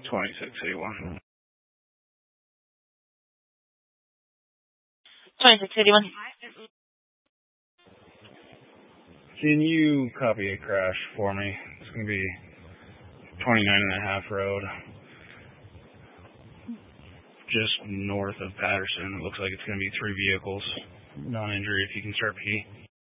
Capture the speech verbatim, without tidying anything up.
twenty-six eighty-one. twenty-six eighty-one. Can you copy a crash for me? It's going to be twenty-nine and a half road. Just north of Patterson. It looks like it's going to be three vehicles. Non-injury if you can start P.